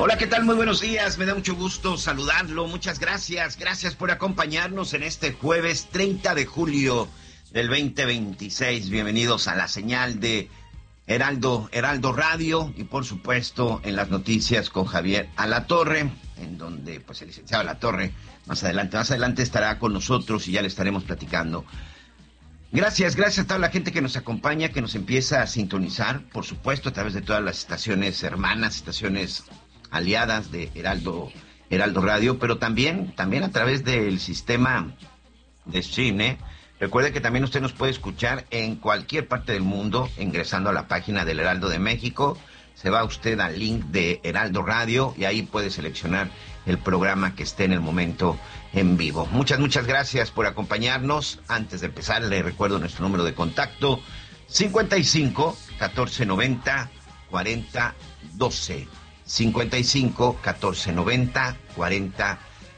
Hola, ¿qué tal? Muy buenos días. Me da mucho gusto saludarlo. Muchas gracias. Gracias por acompañarnos en este jueves 30 de julio del 2026. Bienvenidos a la señal de Heraldo Radio y por supuesto en las noticias con Javier Alatorre, en donde pues el licenciado Alatorre más adelante estará con nosotros y ya le estaremos platicando. Gracias a toda la gente que nos acompaña, que nos empieza a sintonizar, por supuesto a través de todas las estaciones hermanas, estaciones aliadas de Heraldo Radio, pero también a través del sistema de cine. Recuerde que también usted nos puede escuchar en cualquier parte del mundo ingresando a la página del Heraldo de México. Se va usted al link de Heraldo Radio y ahí puede seleccionar el programa que esté en el momento en vivo. Muchas gracias por acompañarnos. Antes de empezar, le recuerdo nuestro número de contacto: 55 1490 40 12. 55 1490 40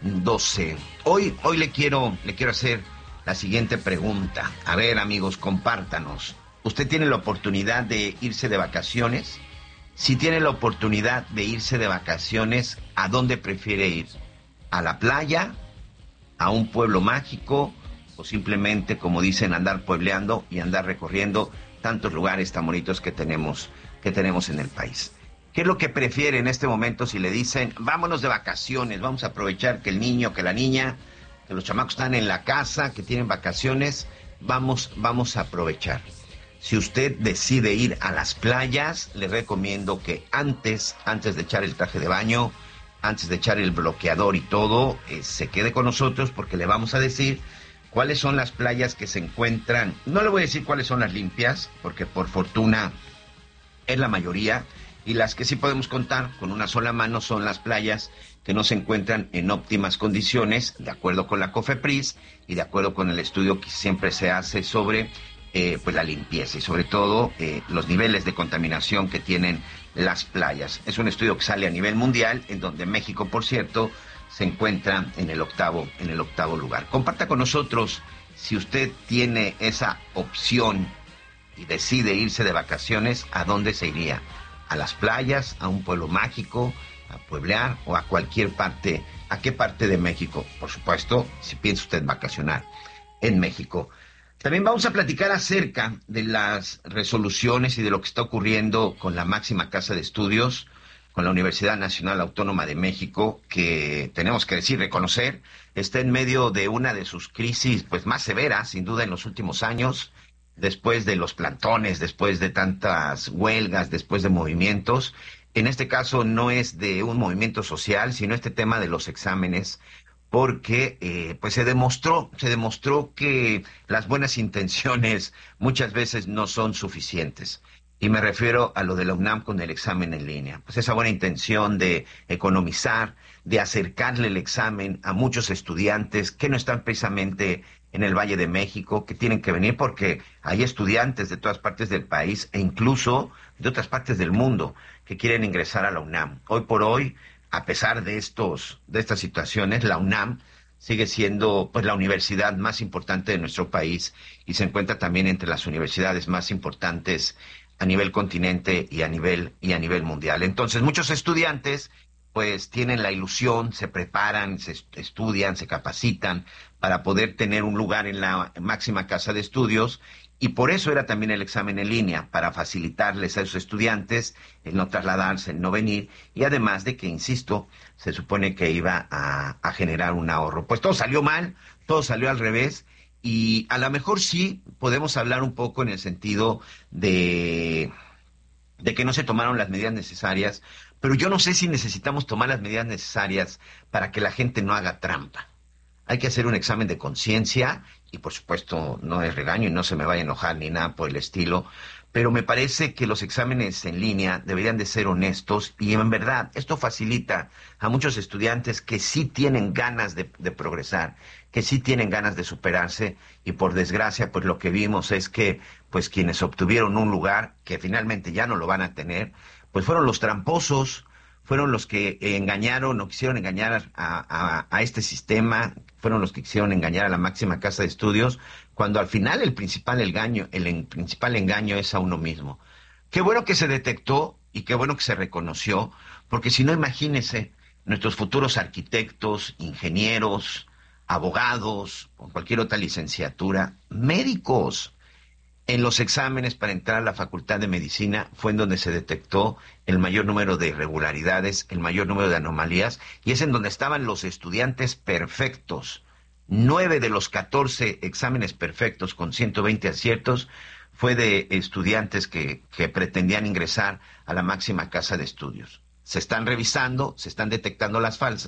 12. Hoy le quiero hacer la siguiente pregunta. A ver, amigos, compártanos. ¿Usted tiene la oportunidad de irse de vacaciones? Si tiene la oportunidad de irse de vacaciones, ¿a dónde prefiere ir? ¿A la playa? ¿A un pueblo mágico? ¿O simplemente, como dicen, andar puebleando y andar recorriendo tantos lugares tan bonitos que tenemos en el país? ¿Qué es lo que prefiere en este momento si le dicen, vámonos de vacaciones, vamos a aprovechar que el niño, que la niña, que los chamacos están en la casa, que tienen vacaciones, vamos a aprovechar? Si usted decide ir a las playas, le recomiendo que antes de echar el traje de baño, antes de echar el bloqueador y todo, se quede con nosotros porque le vamos a decir cuáles son las playas que se encuentran. No le voy a decir cuáles son las limpias, porque por fortuna es la mayoría, y las que sí podemos contar con una sola mano son las playas que no se encuentran en óptimas condiciones, de acuerdo con la COFEPRIS y de acuerdo con el estudio que siempre se hace sobre pues la limpieza y sobre todo los niveles de contaminación que tienen las playas. Es un estudio que sale a nivel mundial, en donde México, por cierto, se encuentra en el octavo lugar. Comparta con nosotros si usted tiene esa opción y decide irse de vacaciones, ¿a dónde se iría? ¿A las playas, a un pueblo mágico, a pueblear o a cualquier parte? ¿A qué parte de México? Por supuesto, si piensa usted vacacionar en México. También vamos a platicar acerca de las resoluciones y de lo que está ocurriendo con la máxima casa de estudios, con la Universidad Nacional Autónoma de México, que tenemos que reconocer, está en medio de una de sus crisis pues más severas, sin duda, en los últimos años, después de los plantones, después de tantas huelgas, después de movimientos. En este caso no es de un movimiento social, sino este tema de los exámenes, porque pues se demostró que las buenas intenciones muchas veces no son suficientes. Y me refiero a lo de la UNAM con el examen en línea. Pues esa buena intención de economizar, de acercarle el examen a muchos estudiantes que no están precisamente en el Valle de México, que tienen que venir porque hay estudiantes de todas partes del país e incluso de otras partes del mundo que quieren ingresar a la UNAM. Hoy por hoy, a pesar de estas situaciones, la UNAM sigue siendo pues la universidad más importante de nuestro país y se encuentra también entre las universidades más importantes a nivel continente y a nivel mundial. Entonces, muchos estudiantes pues tienen la ilusión, se preparan, se estudian, se capacitan para poder tener un lugar en la máxima casa de estudios, y por eso era también el examen en línea, para facilitarles a esos estudiantes el no trasladarse, el no venir, y además de que, insisto, se supone que iba a generar un ahorro. Pues todo salió mal, todo salió al revés, y a lo mejor sí podemos hablar un poco en el sentido de que no se tomaron las medidas necesarias, pero yo no sé si necesitamos tomar las medidas necesarias para que la gente no haga trampa. Hay que hacer un examen de conciencia y, por supuesto, no es regaño y no se me vaya a enojar ni nada por el estilo, pero me parece que los exámenes en línea deberían de ser honestos y, en verdad, esto facilita a muchos estudiantes que sí tienen ganas de progresar, que sí tienen ganas de superarse, y por desgracia, pues lo que vimos es que pues quienes obtuvieron un lugar que finalmente ya no lo van a tener, pues fueron los tramposos, fueron los que engañaron o quisieron engañar a este sistema, fueron los que quisieron engañar a la máxima casa de estudios, cuando al final el principal engaño es a uno mismo. Qué bueno que se detectó y qué bueno que se reconoció, porque si no, imagínese, nuestros futuros arquitectos, ingenieros, abogados, o cualquier otra licenciatura, médicos. En los exámenes para entrar a la Facultad de Medicina fue en donde se detectó el mayor número de irregularidades, el mayor número de anomalías, y es en donde estaban los estudiantes perfectos. 9 de los 14 exámenes perfectos con 120 aciertos fue de estudiantes que pretendían ingresar a la máxima casa de estudios. Se están revisando, se están detectando las falsas,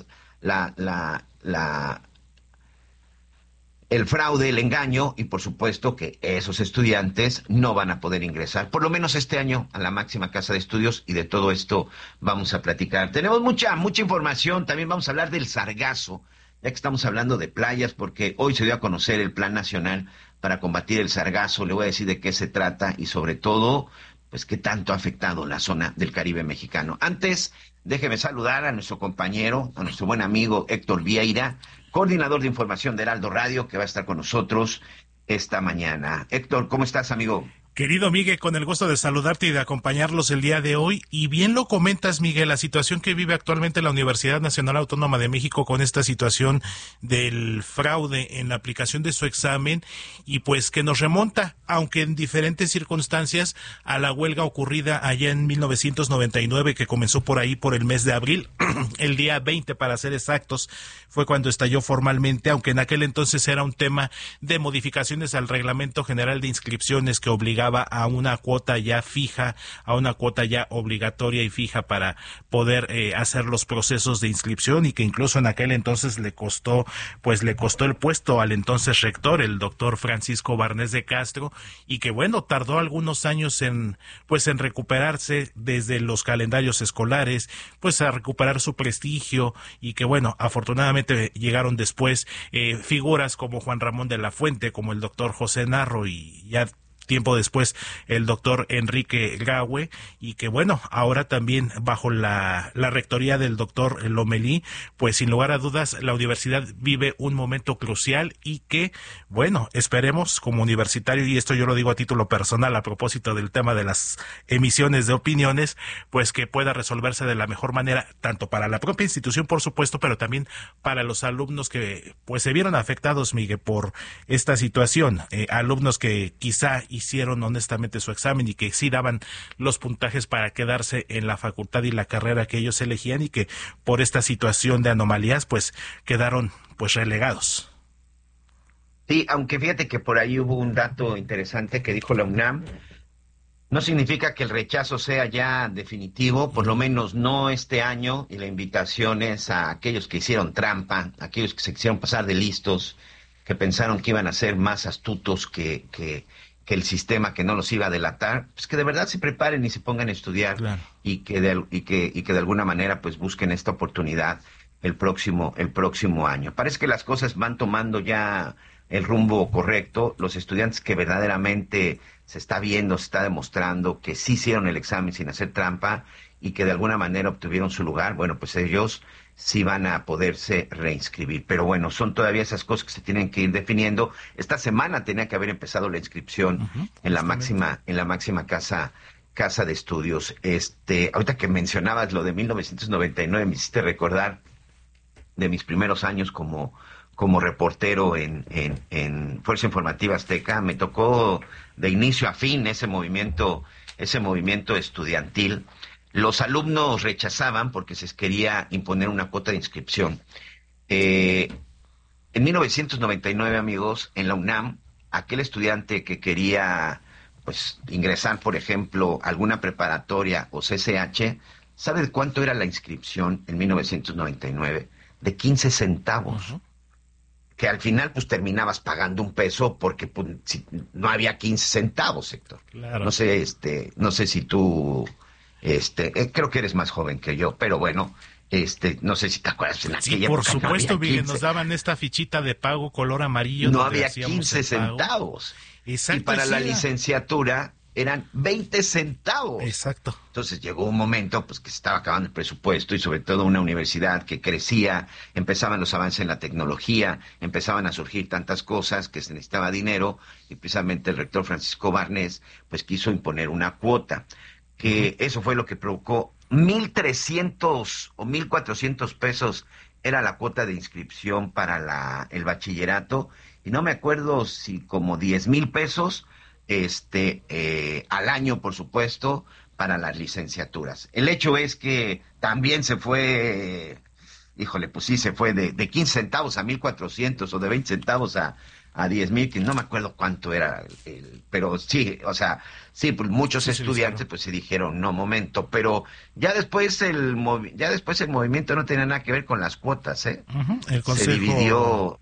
el fraude, el engaño, y por supuesto que esos estudiantes no van a poder ingresar, por lo menos este año, a la máxima casa de estudios, y de todo esto vamos a platicar. Tenemos mucha información, también vamos a hablar del sargazo, ya que estamos hablando de playas, porque hoy se dio a conocer el Plan Nacional para combatir el sargazo. Le voy a decir de qué se trata y sobre todo, pues qué tanto ha afectado la zona del Caribe mexicano. Antes, déjeme saludar a nuestro compañero, a nuestro buen amigo Héctor Vieira, coordinador de información de Heraldo Radio, que va a estar con nosotros esta mañana. Héctor, ¿cómo estás, amigo? Querido Miguel, con el gusto de saludarte y de acompañarlos el día de hoy. Y bien lo comentas, Miguel, la situación que vive actualmente la Universidad Nacional Autónoma de México con esta situación del fraude en la aplicación de su examen, y pues que nos remonta, aunque en diferentes circunstancias, a la huelga ocurrida allá en 1999, que comenzó por ahí por el mes de abril, el día 20 para ser exactos, fue cuando estalló formalmente, aunque en aquel entonces era un tema de modificaciones al Reglamento General de Inscripciones que obligaba a una cuota ya fija, a una cuota ya obligatoria y fija para poder hacer los procesos de inscripción, y que incluso en aquel entonces le costó el puesto al entonces rector, el doctor Francisco Barnés de Castro, y que bueno, tardó algunos años en recuperarse desde los calendarios escolares, pues a recuperar su prestigio, y que bueno, afortunadamente llegaron después figuras como Juan Ramón de la Fuente, como el doctor José Narro, y ya tiempo después el doctor Enrique Graue, y que bueno, ahora también bajo la rectoría del doctor Lomelí, pues sin lugar a dudas la universidad vive un momento crucial, y que bueno, esperemos como universitario, y esto yo lo digo a título personal a propósito del tema de las emisiones de opiniones, pues que pueda resolverse de la mejor manera, tanto para la propia institución por supuesto, pero también para los alumnos que pues se vieron afectados, Miguel, por esta situación, alumnos que quizá hicieron honestamente su examen y que sí daban los puntajes para quedarse en la facultad y la carrera que ellos elegían, y que por esta situación de anomalías pues quedaron pues relegados. Sí, aunque fíjate que por ahí hubo un dato interesante que dijo la UNAM. No significa que el rechazo sea ya definitivo, por lo menos no este año, y la invitación es a aquellos que hicieron trampa, a aquellos que se quisieron pasar de listos, que pensaron que iban a ser más astutos que el sistema, que no los iba a delatar, pues que de verdad se preparen y se pongan a estudiar. Claro. y que de alguna manera pues busquen esta oportunidad el próximo año. Parece que las cosas van tomando ya el rumbo correcto. Los estudiantes que verdaderamente se está viendo, se está demostrando que sí hicieron el examen sin hacer trampa y que de alguna manera obtuvieron su lugar, bueno, pues ellos sí van a poderse reinscribir. Pero bueno, son todavía esas cosas que se tienen que ir definiendo. Esta semana tenía que haber empezado la inscripción en la máxima casa de estudios. Ahorita que mencionabas lo de 1999, me hiciste recordar de mis primeros años como reportero en Fuerza Informativa Azteca. Me tocó de inicio a fin ese movimiento estudiantil. Los alumnos rechazaban porque se quería imponer una cuota de inscripción. En 1999, amigos, en la UNAM, aquel estudiante que quería pues ingresar, por ejemplo, a alguna preparatoria o CCH, ¿sabe de cuánto era la inscripción en 1999? De 15 centavos. Uh-huh. Que al final pues terminabas pagando $1 porque pues, no había 15 centavos, Héctor. Claro. No sé si tú creo que eres más joven que yo, pero bueno, no sé si te acuerdas en aquella época. Sí, por supuesto, Miguel, nos daban esta fichita de pago color amarillo. No había 15 centavos. Exacto. Y para la licenciatura eran 20 centavos. Exacto. Entonces llegó un momento pues que se estaba acabando el presupuesto, y sobre todo una universidad que crecía, empezaban los avances en la tecnología, empezaban a surgir tantas cosas que se necesitaba dinero, y precisamente el rector Francisco Barnés pues quiso imponer una cuota. que eso fue lo que provocó 1,300 o 1,400 pesos era la cuota de inscripción para el bachillerato, y no me acuerdo si como 10,000 pesos al año, por supuesto, para las licenciaturas. El hecho es que también se fue, híjole, pues sí, se fue de 15 centavos a 1,400 o de 20 centavos a 10,000, que no me acuerdo cuánto era, pero sí, o sea, sí, pues muchos estudiantes pues se dijeron, no, momento, pero ya después el movimiento no tenía nada que ver con las cuotas, ¿eh? Se dividió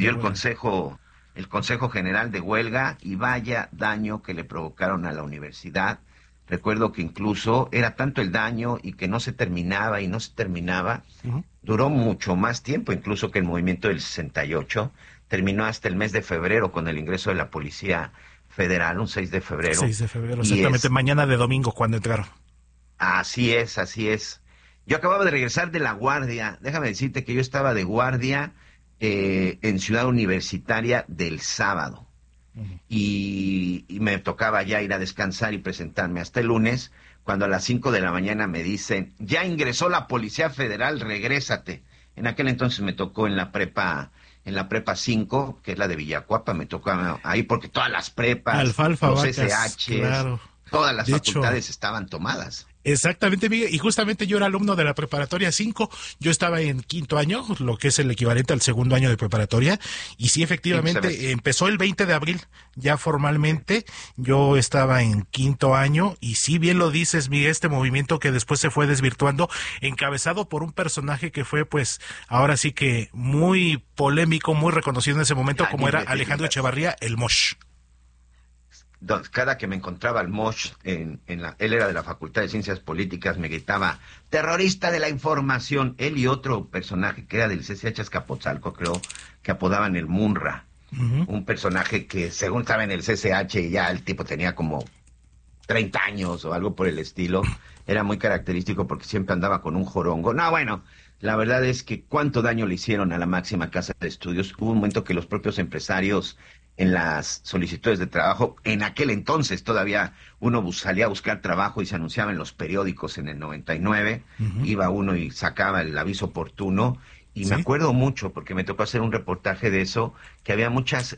el Consejo General de Huelga, y vaya daño que le provocaron a la universidad. Recuerdo que incluso era tanto el daño y que no se terminaba y no se terminaba, duró mucho más tiempo incluso que el movimiento del 68, terminó hasta el mes de febrero con el ingreso de la Policía Federal, un 6 de febrero. 6 de febrero, exactamente, mañana de domingo cuando entraron. Así es, así es. Yo acababa de regresar de la guardia, déjame decirte que yo estaba de guardia en Ciudad Universitaria del sábado. Y me tocaba ya ir a descansar y presentarme hasta el lunes, cuando a las 5 de la mañana me dicen, ya ingresó la Policía Federal, regrésate. En aquel entonces me tocó en la prepa 5, que es la de Villacuapa, me tocó ahí porque todas las prepas, Alfalfa, los Vacas, SHs, claro. todas las De facultades hecho, estaban tomadas. Exactamente, Miguel, y justamente yo era alumno de la preparatoria 5, yo estaba en quinto año, lo que es el equivalente al segundo año de preparatoria, y sí, efectivamente, empezó el 20 de abril, ya formalmente, yo estaba en quinto año, y sí, bien lo dices, Miguel, este movimiento que después se fue desvirtuando, encabezado por un personaje que fue, pues, ahora sí que muy polémico, muy reconocido en ese momento, como era Alejandro Echevarría, el Mosh. Cada que me encontraba al Mosh, él era de la Facultad de Ciencias Políticas, me gritaba, terrorista de la información. Él y otro personaje que era del CCH Azcapotzalco, creo, que apodaban el Munra. Un personaje que según estaba en el CCH, ya el tipo tenía como 30 años o algo por el estilo. Era muy característico porque siempre andaba con un jorongo. No, bueno, la verdad es que cuánto daño le hicieron a la máxima casa de estudios. Hubo un momento que los propios empresarios, en las solicitudes de trabajo, en aquel entonces todavía uno salía a buscar trabajo y se anunciaba en los periódicos en el 99, iba uno y sacaba el aviso oportuno, y me acuerdo mucho, porque me tocó hacer un reportaje de eso, que había muchas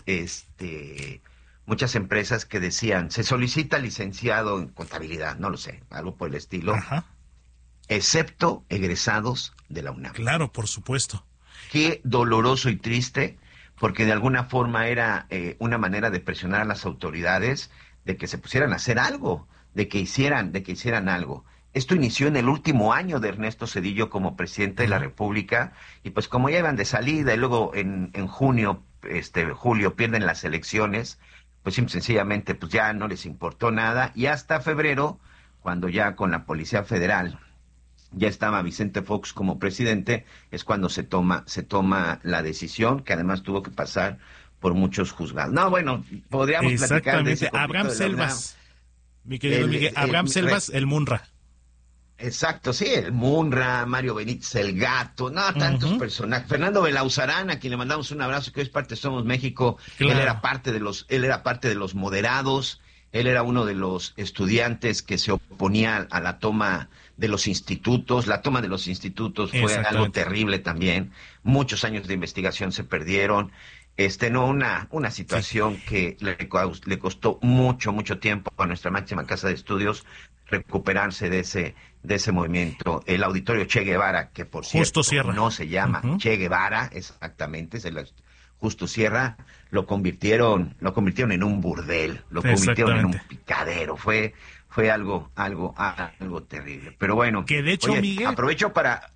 empresas que decían, se solicita licenciado en contabilidad, no lo sé, algo por el estilo, excepto egresados de la UNAM. Claro, por supuesto. Qué doloroso y triste, porque de alguna forma era una manera de presionar a las autoridades de que se pusieran a hacer algo, de que hicieran algo. Esto inició en el último año de Ernesto Zedillo como presidente de la República, y pues como ya iban de salida y luego en julio pierden las elecciones, pues sencillamente pues ya no les importó nada, y hasta febrero, cuando ya con la Policía Federal ya estaba Vicente Fox como presidente, es cuando se toma la decisión, que además tuvo que pasar por muchos juzgados. No, bueno, podríamos platicar de ese Abraham Selvas, mi querido Miguel, Abraham Selvas, el Munra. Exacto, sí, el Munra, Mario Benítez, el Gato, no, tantos personajes. Fernando Belauzarán, a quien le mandamos un abrazo, que hoy es parte de Somos México. Claro. Él era parte de los moderados. Él era uno de los estudiantes que se oponía a la toma de los institutos. La toma de los institutos fue algo terrible también. Muchos años de investigación se perdieron. Una situación que le costó mucho tiempo a nuestra máxima casa de estudios recuperarse de ese movimiento. El auditorio Che Guevara, que por cierto no se llama Che Guevara, exactamente, es el Justo Sierra, lo convirtieron en un burdel, lo convirtieron en un picadero. Fue algo terrible. Pero bueno, que de hecho, Miguel, aprovecho para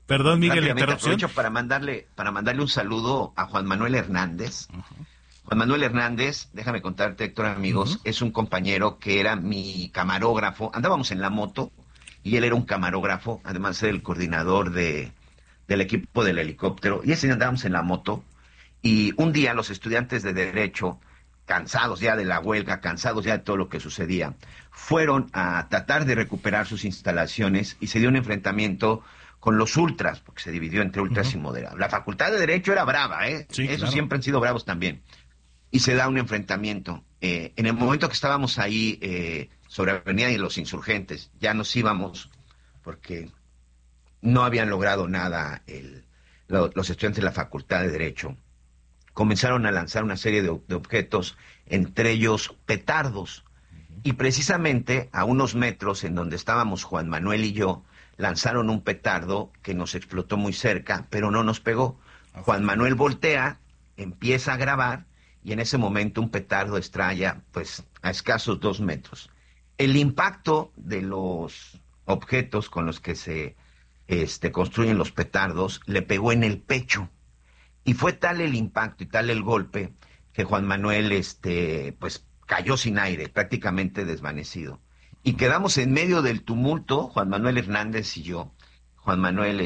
mandarle un saludo a Juan Manuel Hernández. Juan Manuel Hernández, déjame contarte, Héctor, amigos, es un compañero que era mi camarógrafo. Andábamos en la moto y él era un camarógrafo, además era el coordinador del equipo del helicóptero. Y ese día andábamos en la moto, y un día los estudiantes de Derecho, cansados ya de la huelga, cansados ya de todo lo que sucedía, fueron a tratar de recuperar sus instalaciones, y se dio un enfrentamiento con los ultras, porque se dividió entre ultras y moderados. La Facultad de Derecho era brava, Sí, esos claro. Siempre han sido bravos también. Y se da un enfrentamiento. En el momento que estábamos ahí sobre Avenida de los Insurgentes. Ya nos íbamos porque no habían logrado nada los estudiantes de la Facultad de Derecho. Comenzaron a lanzar una serie de objetos, entre ellos petardos. Y precisamente a unos metros en donde estábamos Juan Manuel y yo, lanzaron un petardo que nos explotó muy cerca, pero no nos pegó. Juan Manuel voltea, empieza a grabar, y en ese momento un petardo estrella pues a escasos 2 metros. El impacto de los objetos con los que se construyen los petardos le pegó en el pecho, y fue tal el impacto y tal el golpe que Juan Manuel pues cayó sin aire, prácticamente desvanecido. Y quedamos en medio del tumulto, Juan Manuel Hernández y yo. Juan Manuel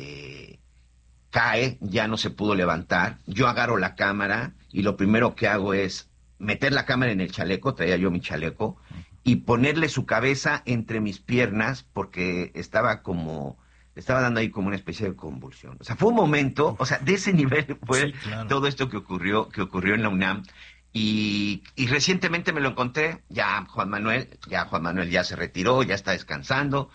cae, ya no se pudo levantar. Yo agarro la cámara y lo primero que hago es meter la cámara en el chaleco, traía yo mi chaleco, y ponerle su cabeza entre mis piernas porque estaba dando ahí como una especie de convulsión. O sea, fue un momento, o sea, de ese nivel fue sí, claro, todo esto que ocurrió en la UNAM. Y recientemente me lo encontré, ya Juan Manuel ya se retiró, ya está descansando,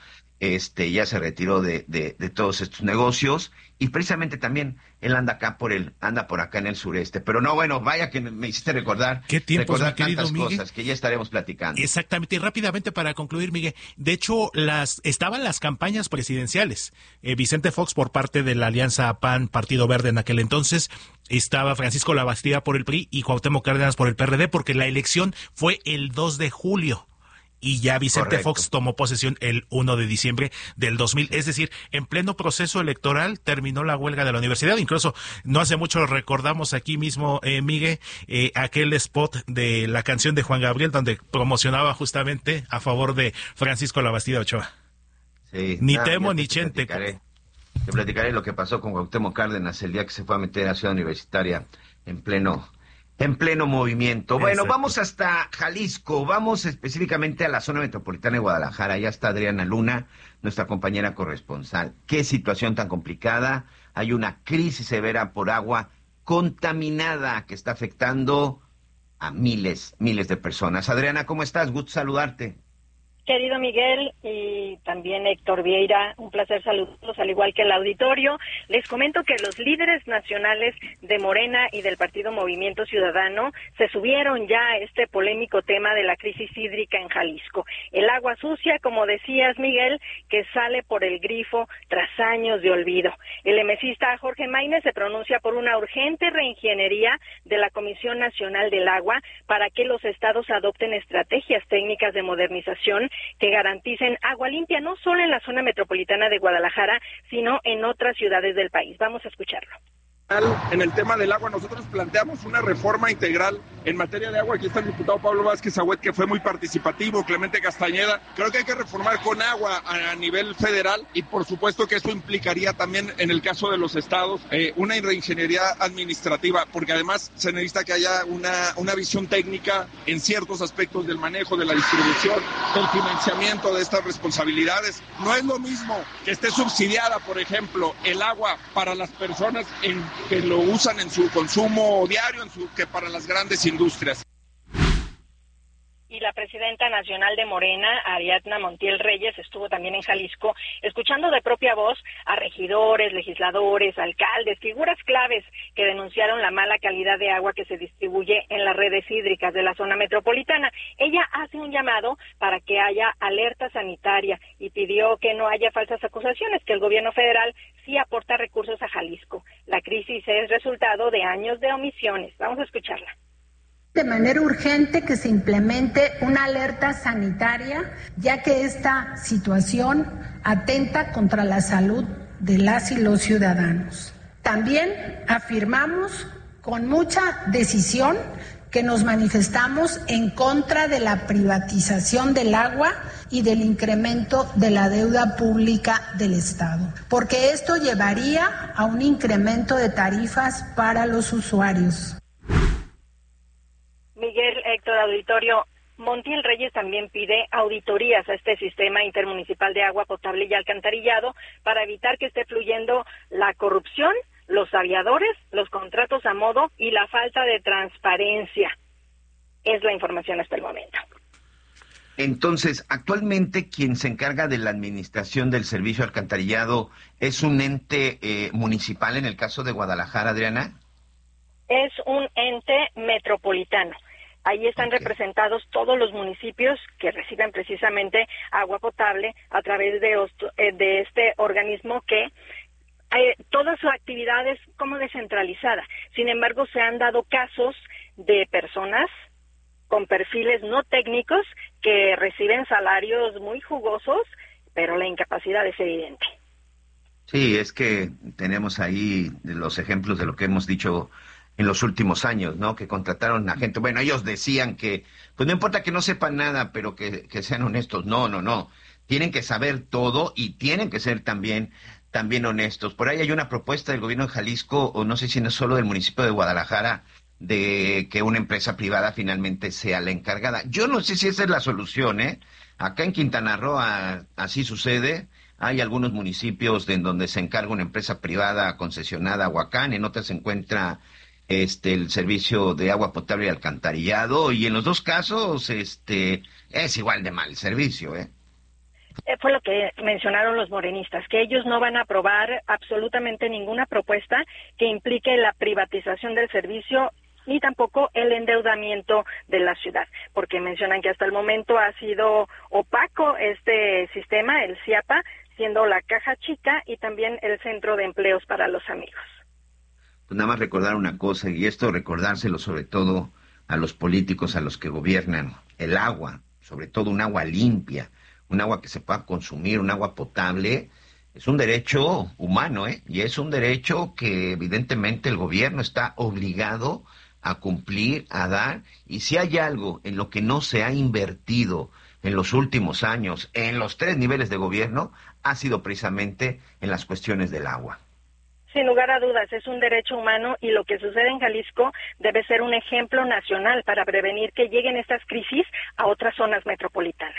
ya se retiró de todos estos negocios, y precisamente también él anda por acá en el sureste. Pero no, bueno, vaya que me hiciste recordar. ¿Qué tiempos, mi querido tantas Miguel? Cosas que ya estaremos platicando. Exactamente, y rápidamente para concluir, Miguel, de hecho estaban las campañas presidenciales. Vicente Fox por parte de la Alianza PAN, Partido Verde en aquel entonces, estaba Francisco Labastida por el PRI y Cuauhtémoc Cárdenas por el PRD, porque la elección fue el 2 de julio. Y ya Vicente Correcto. Fox tomó posesión el 1 de diciembre del 2000. Es decir, en pleno proceso electoral terminó la huelga de la universidad. Incluso no hace mucho recordamos aquí mismo, Miguel, aquel spot de la canción de Juan Gabriel donde promocionaba justamente a favor de Francisco Labastida Ochoa. Sí, ni temo ni chente. Te platicaré lo que pasó con Cuauhtémoc Cárdenas el día que se fue a meter a Ciudad Universitaria en pleno movimiento. Bueno, exacto. Vamos hasta Jalisco, vamos específicamente a la zona metropolitana de Guadalajara. Ya está Adriana Luna, nuestra compañera corresponsal. Qué situación tan complicada. Hay una crisis severa por agua contaminada que está afectando a miles de personas. Adriana, ¿cómo estás? Gusto saludarte. Querido Miguel y también Héctor Vieira, un placer saludarlos, al igual que el auditorio. Les comento que los líderes nacionales de Morena y del Partido Movimiento Ciudadano se subieron ya a este polémico tema de la crisis hídrica en Jalisco. El agua sucia, como decías, Miguel, que sale por el grifo tras años de olvido. El emesista Jorge Maínez se pronuncia por una urgente reingeniería de la Comisión Nacional del Agua para que los estados adopten estrategias técnicas de modernización que garanticen agua limpia no solo en la zona metropolitana de Guadalajara, sino en otras ciudades del país. Vamos a escucharlo. En el tema del agua, nosotros planteamos una reforma integral en materia de agua. Aquí está el diputado Pablo Vázquez Agüet, que fue muy participativo, Clemente Castañeda. Creo que hay que reformar con agua a nivel federal y por supuesto que esto implicaría también, en el caso de los estados, una reingeniería administrativa, porque además se necesita que haya una visión técnica en ciertos aspectos del manejo, de la distribución, del financiamiento de estas responsabilidades. No es lo mismo que esté subsidiada, por ejemplo, el agua para las personas que lo usan en su consumo diario, que para las grandes industrias. Y la presidenta nacional de Morena, Ariadna Montiel Reyes, estuvo también en Jalisco, escuchando de propia voz a regidores, legisladores, alcaldes, figuras claves que denunciaron la mala calidad de agua que se distribuye en las redes hídricas de la zona metropolitana. Ella hace un llamado para que haya alerta sanitaria y pidió que no haya falsas acusaciones, que el gobierno federal sí aporta recursos a Jalisco. La crisis es resultado de años de omisiones. Vamos a escucharla. De manera urgente que se implemente una alerta sanitaria, ya que esta situación atenta contra la salud de las y los ciudadanos. También afirmamos con mucha decisión que nos manifestamos en contra de la privatización del agua y del incremento de la deuda pública del Estado, porque esto llevaría a un incremento de tarifas para los usuarios. Miguel, Héctor, auditorio, Montiel Reyes también pide auditorías a este sistema intermunicipal de agua potable y alcantarillado para evitar que esté fluyendo la corrupción, los aviadores, los contratos a modo y la falta de transparencia. Es la información hasta el momento. Entonces, actualmente quien se encarga de la administración del servicio alcantarillado es un ente municipal en el caso de Guadalajara, Adriana. Es un ente metropolitano. Ahí están representados todos los municipios que reciben precisamente agua potable a través de este organismo que toda su actividad es como descentralizada. Sin embargo, se han dado casos de personas con perfiles no técnicos que reciben salarios muy jugosos, pero la incapacidad es evidente. Sí, es que tenemos ahí los ejemplos de lo que hemos dicho en los últimos años, ¿no? Que contrataron a gente. Bueno, ellos decían que, pues no importa que no sepan nada, pero que sean honestos. No. Tienen que saber todo y tienen que ser también honestos. Por ahí hay una propuesta del gobierno de Jalisco, o no sé si no es solo del municipio de Guadalajara, de que una empresa privada finalmente sea la encargada. Yo no sé si esa es la solución, ¿eh? Acá en Quintana Roo así sucede. Hay algunos municipios en donde se encarga una empresa privada concesionada a Huacán, en otras se encuentra el servicio de agua potable y alcantarillado, y en los dos casos es igual de mal el servicio, ¿eh? Fue lo que mencionaron los morenistas, que ellos no van a aprobar absolutamente ninguna propuesta que implique la privatización del servicio ni tampoco el endeudamiento de la ciudad, porque mencionan que hasta el momento ha sido opaco este sistema, el CIAPA, siendo la caja chica y también el centro de empleos para los amigos. Pues nada más recordar una cosa, y esto recordárselo sobre todo a los políticos, a los que gobiernan: el agua, sobre todo un agua limpia, un agua que se pueda consumir, un agua potable, es un derecho humano, y es un derecho que evidentemente el gobierno está obligado a cumplir, a dar, y si hay algo en lo que no se ha invertido en los últimos años, en los 3 niveles de gobierno, ha sido precisamente en las cuestiones del agua. Sin lugar a dudas, es un derecho humano y lo que sucede en Jalisco debe ser un ejemplo nacional para prevenir que lleguen estas crisis a otras zonas metropolitanas.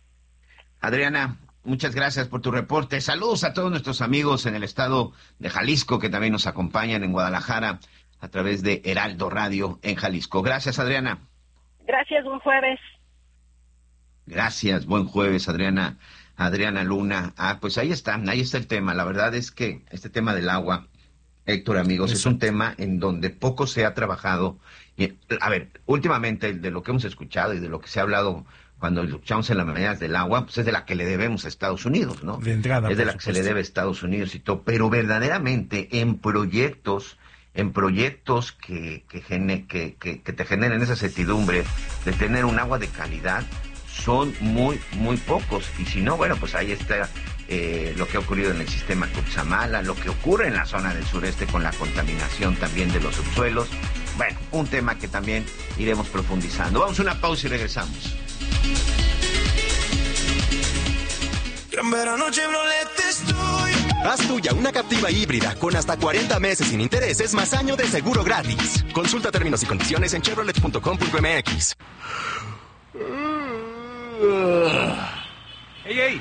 Adriana, muchas gracias por tu reporte. Saludos a todos nuestros amigos en el estado de Jalisco que también nos acompañan en Guadalajara a través de Heraldo Radio en Jalisco. Gracias, Adriana. Gracias, buen jueves. Gracias, buen jueves, Adriana Luna. Pues ahí está el tema. La verdad es que este tema del agua, Héctor, amigos, es un tema en donde poco se ha trabajado. Y, a ver, últimamente de lo que hemos escuchado y de lo que se ha hablado cuando escuchamos en las mañanas del agua, pues es de la que le debemos a Estados Unidos, ¿no? De entrada, es de la que se le debe a Estados Unidos y todo, pero verdaderamente en proyectos que te generen esa certidumbre de tener un agua de calidad, son muy, muy pocos. Y si no, bueno, pues ahí está lo que ha ocurrido en el sistema Cutzamala, lo que ocurre en la zona del sureste con la contaminación también de los subsuelos. Bueno, un tema que también iremos profundizando. Vamos a una pausa y regresamos. Gran verano Chevrolet estoy. Haz tuya una Captiva híbrida con hasta 40 meses sin intereses más año de seguro gratis. Consulta términos y condiciones en chevrolet.com.mx. ¡Ey!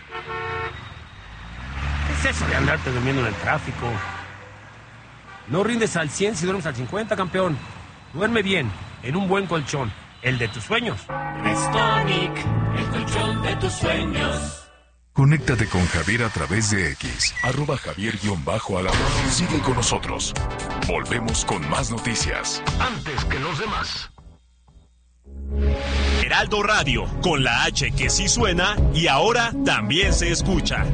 ¿Qué es eso de andarte durmiendo en el tráfico? No rindes al 100 si duermes al 50, campeón. Duerme bien, en un buen colchón, el de tus sueños. Restonic, el colchón de tus sueños. Conéctate con Javier a través de X, @Javier_Alador. Sigue con nosotros. Volvemos con más noticias. Antes que los demás. Heraldo Radio, con la H que sí suena y ahora también se escucha.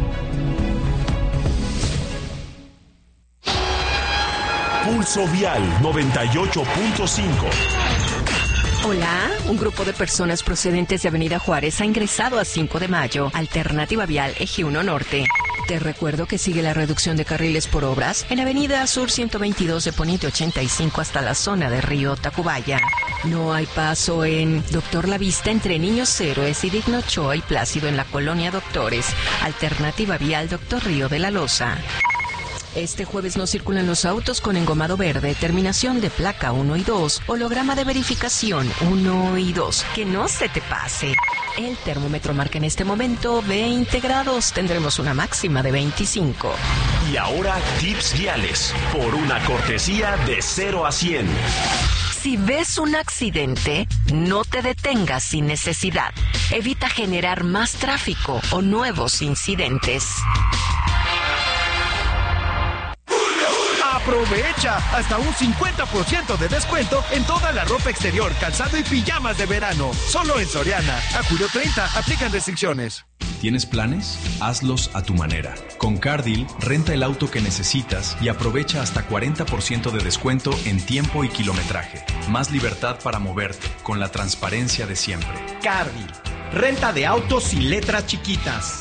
Pulso Vial 98.5. Hola, un grupo de personas procedentes de Avenida Juárez ha ingresado a 5 de Mayo, Alternativa Vial Eje 1 Norte. Te recuerdo que sigue la reducción de carriles por obras en Avenida Sur 122 de Poniente 85 hasta la zona de Río Tacubaya. No hay paso en Doctor La Vista entre Niños Héroes y Digno Ochoa y Plácido en la Colonia Doctores. Alternativa Vial Doctor Río de la Loza. Este jueves no circulan los autos con engomado verde, terminación de placa 1 y 2, holograma de verificación 1 y 2. Que no se te pase. El termómetro marca en este momento 20 grados. Tendremos una máxima de 25. Y ahora tips viales por una cortesía de 0 a 100. Si ves un accidente, no te detengas sin necesidad. Evita generar más tráfico o nuevos incidentes. Aprovecha hasta un 50% de descuento en toda la ropa exterior, calzado y pijamas de verano. Solo en Soriana. A julio 30, aplican restricciones. ¿Tienes planes? Hazlos a tu manera. Con Cardeal, renta el auto que necesitas y aprovecha hasta 40% de descuento en tiempo y kilometraje. Más libertad para moverte, con la transparencia de siempre. Cardeal, renta de autos sin letras chiquitas.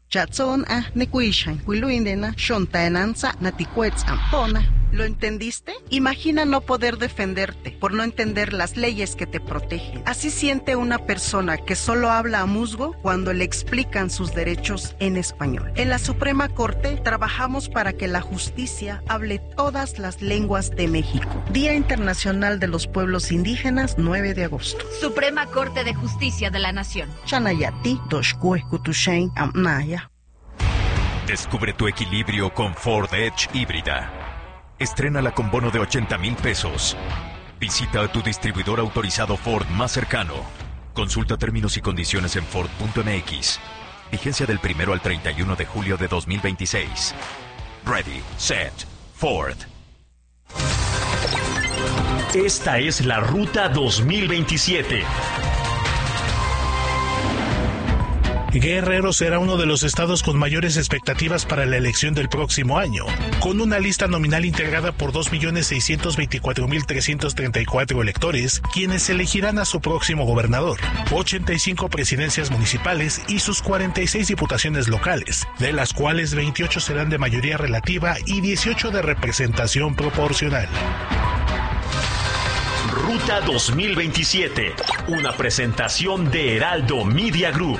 ¿Lo entendiste? Imagina no poder defenderte por no entender las leyes que te protegen. Así siente una persona que solo habla a musgo cuando le explican sus derechos en español. En la Suprema Corte trabajamos para que la justicia hable todas las lenguas de México. Día Internacional de los Pueblos Indígenas, 9 de agosto. Suprema Corte de Justicia de la Nación. Chanayati, Doshkue, Kutushain, Amnaya. Descubre tu equilibrio con Ford Edge híbrida. Estrénala con bono de 80,000 pesos. Visita a tu distribuidor autorizado Ford más cercano. Consulta términos y condiciones en Ford.mx. Vigencia del 1 al 31 de julio de 2026. Ready, set, Ford. Esta es la Ruta 2027. Guerrero será uno de los estados con mayores expectativas para la elección del próximo año, con una lista nominal integrada por 2.624.334 electores, quienes elegirán a su próximo gobernador, 85 presidencias municipales y sus 46 diputaciones locales, de las cuales 28 serán de mayoría relativa y 18 de representación proporcional. Ruta 2027, una presentación de Heraldo Media Group.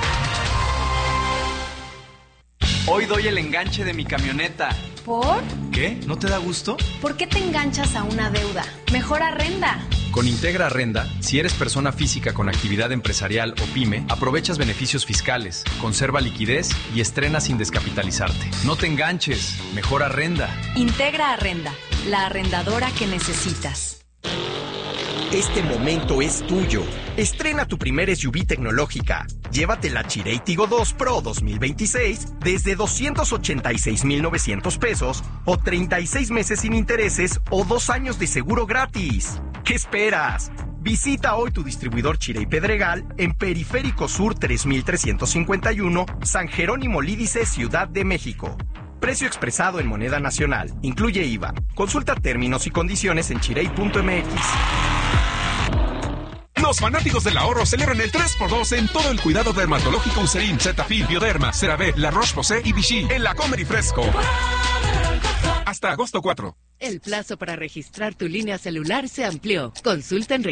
Hoy doy el enganche de mi camioneta. ¿Por? ¿Qué? ¿No te da gusto? ¿Por qué te enganchas a una deuda? Mejor arrenda. Con Integra Arrenda, si eres persona física con actividad empresarial o pyme, aprovechas beneficios fiscales, conserva liquidez y estrena sin descapitalizarte. No te enganches, mejor arrenda. Integra Arrenda, la arrendadora que necesitas. Este momento es tuyo. Estrena tu primer SUV tecnológica. Llévate la Chery Tiggo 2 Pro 2026 desde 286,900 pesos o 36 meses sin intereses o 2 años de seguro gratis. ¿Qué esperas? Visita hoy tu distribuidor Chery Pedregal en Periférico Sur 3351, San Jerónimo Lídice, Ciudad de México. Precio expresado en moneda nacional. Incluye IVA. Consulta términos y condiciones en chery.mx. Los fanáticos del ahorro celebran el 3x2 en todo el cuidado dermatológico Eucerin, Cetaphil, Bioderma, CeraVe, La Roche-Posay y Vichy en la Comer y Fresco. Hasta agosto 4. El plazo para registrar tu línea celular se amplió. Consulta en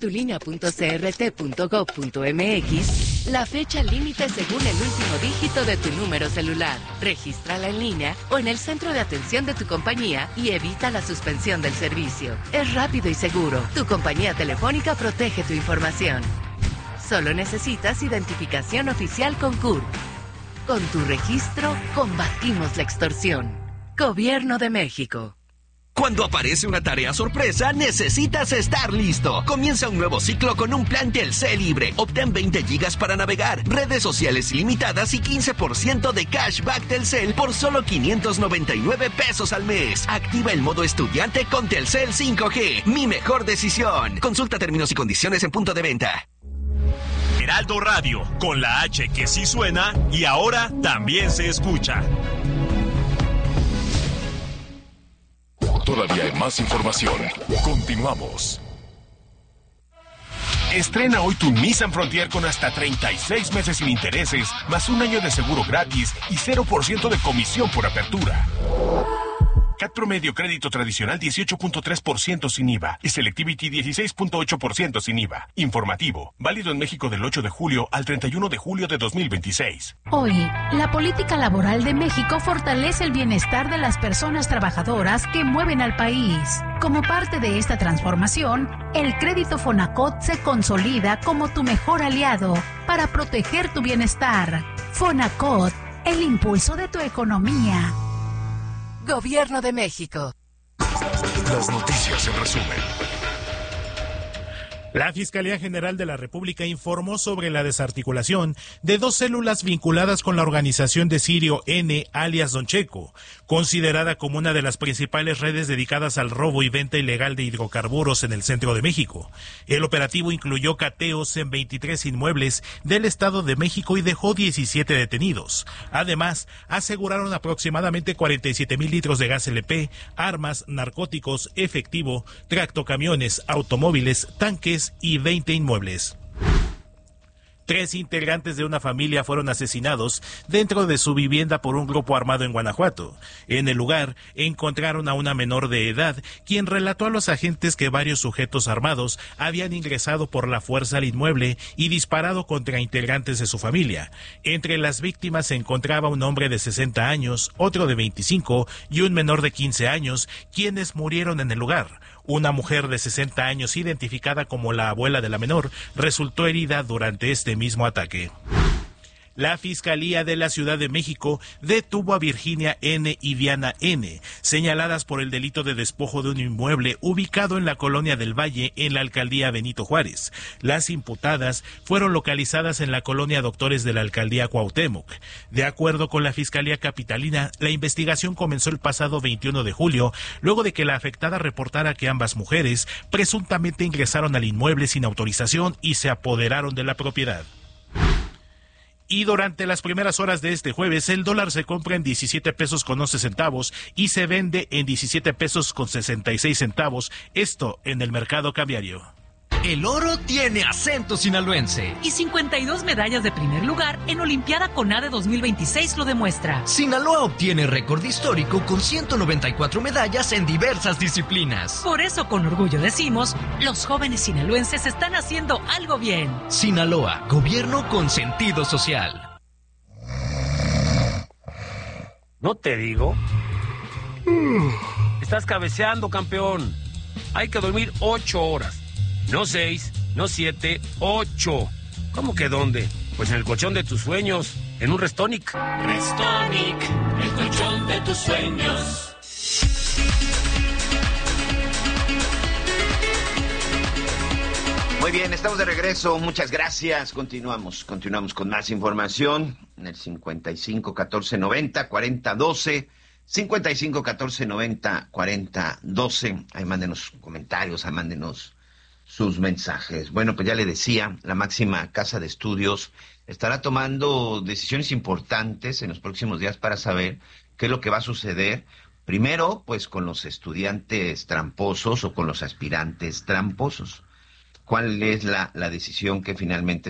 registratulínea.crt.gov.mx la fecha límite según el último dígito de tu número celular. Regístrala en línea o en el centro de atención de tu compañía y evita la suspensión del servicio. Es rápido y seguro. Tu compañía telefónica protege tu información. Solo necesitas identificación oficial con CURP. Con tu registro, combatimos la extorsión. Gobierno de México. Cuando aparece una tarea sorpresa, necesitas estar listo. Comienza un nuevo ciclo con un plan Telcel libre. Obtén 20 gigas para navegar, redes sociales ilimitadas y 15% de cashback Telcel por solo 599 pesos al mes. Activa el modo estudiante con Telcel 5G. Mi mejor decisión. Consulta términos y condiciones en punto de venta. Heraldo Radio, con la H que sí suena y ahora también se escucha. Todavía hay más información. Continuamos. Estrena hoy tu Nissan Frontier con hasta 36 meses sin intereses, más un año de seguro gratis y 0% de comisión por apertura. CAT promedio crédito tradicional 18.3% sin IVA y Selectivity 16.8% sin IVA. Informativo, válido en México del 8 de julio al 31 de julio de 2026. Hoy, la política laboral de México fortalece el bienestar de las personas trabajadoras que mueven al país. Como parte de esta transformación, el crédito Fonacot se consolida como tu mejor aliado para proteger tu bienestar. Fonacot, el impulso de tu economía. Gobierno de México. Las noticias en resumen. La Fiscalía General de la República informó sobre la desarticulación de 2 células vinculadas con la organización de Sirio N, alias Don Checo, considerada como una de las principales redes dedicadas al robo y venta ilegal de hidrocarburos en el centro de México. El operativo incluyó cateos en 23 inmuebles del Estado de México y dejó 17 detenidos. Además, aseguraron aproximadamente 47,000 litros de gas LP, armas, narcóticos, efectivo, tractocamiones, automóviles, tanques y 20 inmuebles. 3 integrantes de una familia fueron asesinados dentro de su vivienda por un grupo armado en Guanajuato. En el lugar encontraron a una menor de edad, quien relató a los agentes que varios sujetos armados habían ingresado por la fuerza al inmueble y disparado contra integrantes de su familia. Entre las víctimas se encontraba un hombre de 60 años, otro de 25 y un menor de 15 años, quienes murieron en el lugar. Una mujer de 60 años, identificada como la abuela de la menor, resultó herida durante este mismo ataque. La Fiscalía de la Ciudad de México detuvo a Virginia N. y Diana N., señaladas por el delito de despojo de un inmueble ubicado en la Colonia del Valle, en la alcaldía Benito Juárez. Las imputadas fueron localizadas en la Colonia Doctores de la alcaldía Cuauhtémoc. De acuerdo con la Fiscalía Capitalina, la investigación comenzó el pasado 21 de julio, luego de que la afectada reportara que ambas mujeres presuntamente ingresaron al inmueble sin autorización y se apoderaron de la propiedad. Y durante las primeras horas de este jueves, el dólar se compra en 17 pesos con 11 centavos y se vende en 17 pesos con 66 centavos, esto en el mercado cambiario. El oro tiene acento sinaloense. Y 52 medallas de primer lugar en Olimpiada CONADE 2026 lo demuestra. Sinaloa obtiene récord histórico con 194 medallas en diversas disciplinas. Por eso con orgullo decimos, los jóvenes sinaloenses están haciendo algo bien. Sinaloa, gobierno con sentido social. ¿No te digo? Estás cabeceando, campeón. Hay que dormir 8 horas. No 6, no 7, 8. ¿Cómo que dónde? Pues en el colchón de tus sueños, en un Restonic. Restonic, el colchón de tus sueños. Muy bien, estamos de regreso. Muchas gracias. Continuamos con más información en el 55 14 90 40 12. 55 14 90 40 12. Ahí mándenos comentarios, ahí mándenos sus mensajes. Bueno, pues ya le decía, la máxima casa de estudios estará tomando decisiones importantes en los próximos días para saber qué es lo que va a suceder. Primero, pues con los estudiantes tramposos o con los aspirantes tramposos. ¿Cuál es la decisión que finalmente